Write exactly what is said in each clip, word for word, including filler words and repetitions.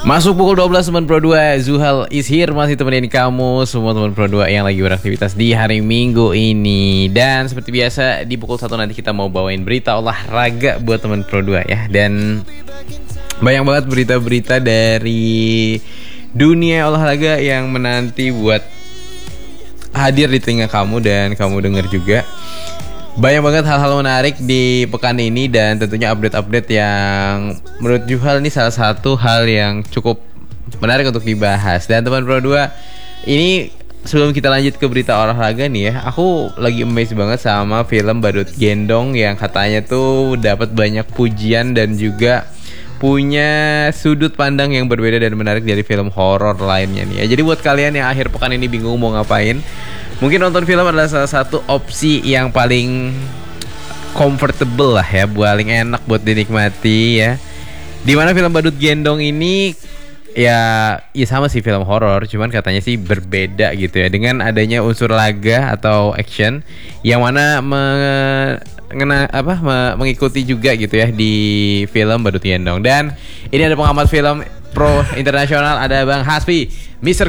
Masuk pukul dua belas teman Pro dua, Zuhal is here, masih temenin kamu semua teman Pro dua yang lagi beraktivitas di hari Minggu ini. Dan seperti biasa di pukul satu nanti kita mau bawain berita olahraga buat teman Pro dua ya. Dan banyak banget berita-berita dari dunia olahraga yang menanti buat hadir di telinga kamu dan kamu dengar juga. Banyak banget hal-hal menarik di pekan ini dan tentunya update-update yang menurut Juhal ini salah satu hal yang cukup menarik untuk dibahas. Dan teman Pro dua, ini sebelum kita lanjut ke berita olahraga nih ya, aku lagi amazed banget sama film Badut Gendong yang katanya tuh dapat banyak pujian dan juga punya sudut pandang yang berbeda dan menarik dari film horor lainnya nih ya. Jadi buat kalian yang akhir pekan ini bingung mau ngapain, mungkin nonton film adalah salah satu opsi yang paling comfortable lah ya, paling enak buat dinikmati ya. Dimana film Badut Gendong ini ya, ya sama sih film horor, cuman katanya sih berbeda gitu ya, dengan adanya unsur laga atau action yang mana mengena apa mengikuti juga gitu ya di film Badut Gendong. Dan ini ada pengamat film pro internasional, ada Bang Hasbi, mister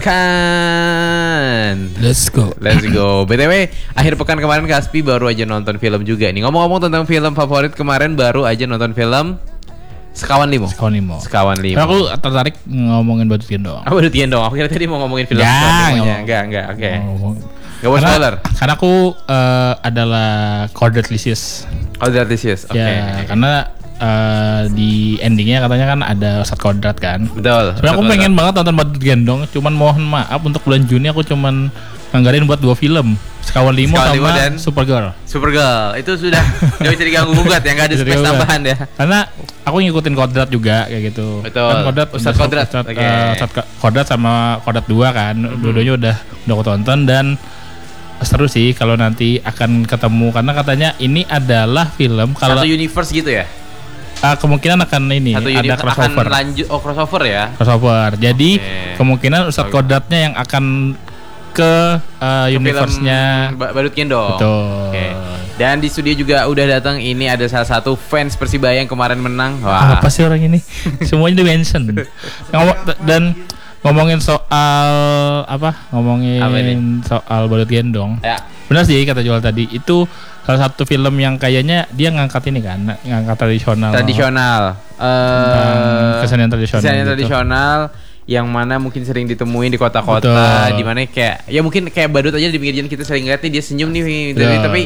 Khan. Let's go. Let's go. B T W akhir pekan kemarin Hasbi baru aja nonton film juga nih. Ngomong-ngomong tentang film favorit, kemarin baru aja nonton film Sekawan Limo. Sekawan Limo. Sekawan Limo. Aku tertarik ngomongin Badut Gendong. Oh, Badut Gendong. Aku kira tadi mau ngomongin film ya, selanjutnya. Enggak, enggak. Oke. Okay. Enggak mau spoiler. Karena aku uh, adalah Cordelicious. Cordelicious. Oke. Okay. Ya, karena uh, di endingnya katanya kan ada Ustadz Kodrat kan. Betul. Sebenarnya aku pengen banget nonton Badut Gendong, cuman mohon maaf untuk bulan Juni aku cuman nganggarin buat dua film, Sekawan Limo Sekawan sama dan Supergirl. Supergirl itu sudah nggak bisa diganggu gugat ya, nggak ada space tambahan ya. Karena aku ngikutin Kodrat juga kayak gitu. Betul. Kan Kodrat, Ustadz Kodrat. Ustadz, okay. uh, Ustadz Kodrat sama Kodrat dua kan, mm-hmm. dua-duanya udah udah aku tonton dan seru sih kalau nanti akan ketemu, karena katanya ini adalah film kalau satu universe gitu ya. Uh, kemungkinan akan ini satu ada crossover. Akan lanjut, oh crossover ya. Crossover. Jadi okay. kemungkinan Ustadz Kodratnya yang akan ke uh, universe-nya Badut Gendong. Betul. Okay. Dan di studio juga udah datang, ini ada salah satu fans Persibaya yang kemarin menang. Wah. Apa sih orang ini? Semuanya di-mention. Dan ngomongin soal apa? Ngomongin apa soal Badut Gendong. Ya. Benar sih kata Joel tadi, itu salah satu film yang kayaknya dia ngangkat ini kan, ngangkat tradisional. Tradisional. Uh, kesenian tradisional. Kesenian gitu. tradisional yang mana mungkin sering ditemuin di kota-kota, di mana kayak ya mungkin kayak Badut aja di pinggir jalan kita sering lihat nih dia senyum nih, tapi, tapi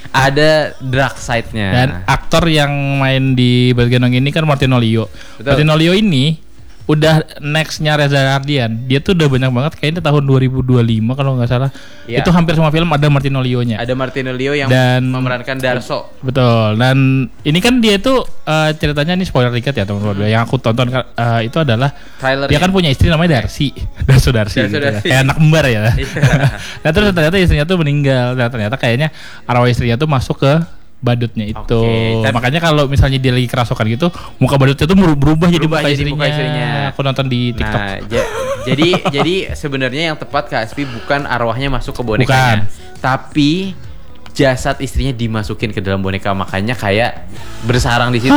ada dark side-nya. Dan aktor yang main di Badut Gendong ini kan Martino Lio. Betul. Martino Lio ini udah next-nya Reza Ardian. Dia tuh udah banyak banget kayaknya tahun dua ribu dua puluh lima kalau nggak salah. Ya. Itu hampir semua film ada Martino Lio-nya. Ada Martino Lio yang dan, memerankan Darso. Betul. Dan ini kan dia tuh uh, ceritanya ini spoiler dikit ya teman-teman. Hmm. Yang aku tonton uh, itu adalah trailer. Dia kan punya istri namanya Darsi. Darso Darsi. Darso gitu. Darsi. Kayak anak kembar ya. Nah terus ternyata istrinya tuh meninggal. Dan ternyata kayaknya arwah istrinya tuh masuk ke Badutnya itu. Okay, makanya kalau misalnya dia lagi kerasukan gitu, muka Badutnya tuh berubah, berubah jadi muka istrinya. Muka istrinya. Aku nonton di TikTok. Nah, j- jadi jadi sebenarnya yang tepat Kak Aspi bukan arwahnya masuk ke bonekanya, bukan. Tapi jasad istrinya dimasukin ke dalam boneka, makanya kayak bersarang di situ.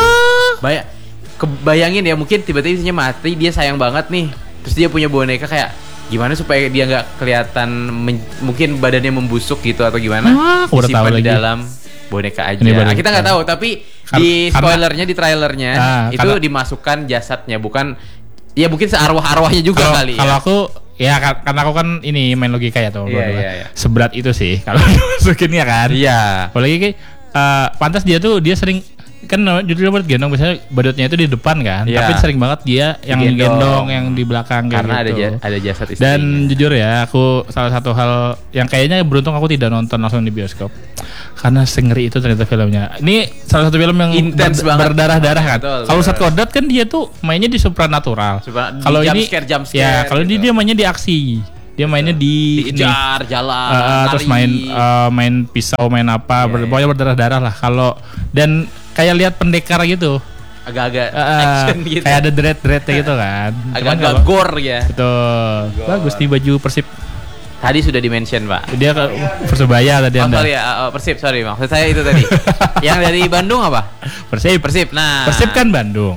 Banyak kebayangin ya, mungkin tiba-tiba istrinya mati, dia sayang banget nih. Terus dia punya boneka, kayak gimana supaya dia nggak kelihatan men- mungkin badannya membusuk gitu atau gimana? Ah, disimpan di dalam boneka aja. Nah, kita nggak tahu, tapi Kar- di spoilernya, di trailernya ah, itu karena, dimasukkan jasadnya, bukan ya mungkin searwah-arwahnya juga kalo, kali. Kalau ya. aku ya karena aku kan ini main logika ya tuh, yeah, yeah, yeah. seberat itu sih kalau dimasukin ya kan. Iya. Yeah. Apalagi kayak uh, pantas dia tuh dia sering kan judulnya Badut Gendong, biasanya badutnya itu di depan kan, yeah. tapi sering banget dia yang gendong, gendong yang di belakang karena gitu. ada j- ada jasad istrinya. Dan jujur ya, aku salah satu hal yang kayaknya beruntung aku tidak nonton langsung di bioskop karena sengeri itu ternyata filmnya. Ini salah satu film yang intens ber- banget, berdarah-darah kan. Kalau Ustadz Kodrat kan dia tuh mainnya di supranatural. Supra- kalau ini scare, jump scare, ya kalau gitu. Ini dia mainnya di aksi. Dia mainnya di dikejar, jalan, uh, terus main uh, main pisau, main apa, yeah, ber- pokoknya berdarah-darah lah. Kalau dan kayak lihat pendekar gitu, agak-agak uh, action gitu, kayak ada dread-dreadnya gitu kan, agak-agak gore ya. Betul. Gore. Bagus nih baju Persib. Tadi sudah di-mention Pak. Dia ke Persebaya tadi oh, Anda. Sorry ya, uh, Persib, sorry maksud saya itu tadi. Yang dari Bandung apa? Persib. Persib. Nah, Persib kan Bandung.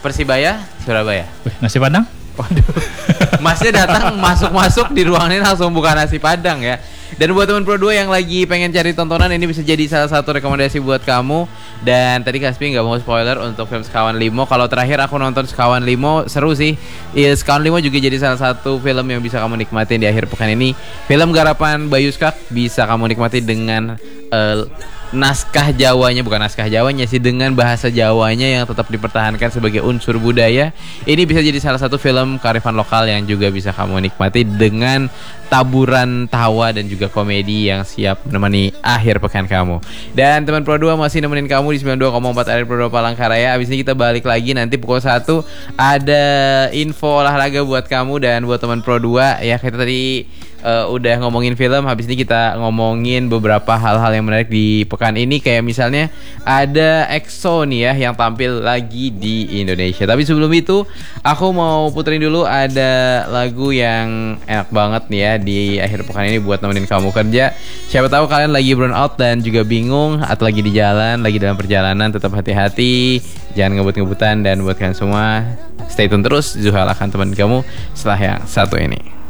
Persibaya Surabaya. Wih, nasi Padang? Waduh. Masnya datang masuk-masuk di ruangan ini langsung buka nasi Padang ya. Dan buat teman Pro dua yang lagi pengen cari tontonan, ini bisa jadi salah satu rekomendasi buat kamu. Dan tadi Kaspi nggak mau spoiler untuk film Sekawan Limo. Kalau terakhir aku nonton Sekawan Limo seru sih. Ya, Sekawan Limo juga jadi salah satu film yang bisa kamu nikmatin di akhir pekan ini. Film garapan Bayu Skak bisa kamu nikmati dengan uh, naskah Jawanya, bukan naskah Jawanya sih, dengan bahasa Jawanya yang tetap dipertahankan sebagai unsur budaya. Ini bisa jadi salah satu film kearifan lokal yang juga bisa kamu nikmati dengan taburan tawa dan juga komedi yang siap menemani akhir pekan kamu. Dan teman Pro dua masih nemenin kamu di sembilan puluh dua koma empat R Pro dua Palangkaraya. Abis ini kita balik lagi nanti pukul satu ada info olahraga buat kamu dan buat teman Pro dua ya. Kita tadi uh, udah ngomongin film, habis ini kita ngomongin beberapa hal-hal yang menarik di pekan ini, kayak misalnya ada EXO nih ya yang tampil lagi di Indonesia. Tapi sebelum itu aku mau puterin dulu ada lagu yang enak banget nih ya di akhir pekan ini buat nemenin kamu kerja. Siapa tahu kalian lagi burn out dan juga bingung, atau lagi di jalan, lagi dalam perjalanan, tetap hati-hati, jangan ngebut-ngebutan. Dan buat kalian semua, stay tune terus, Zuhal akan temenin kamu setelah yang satu ini.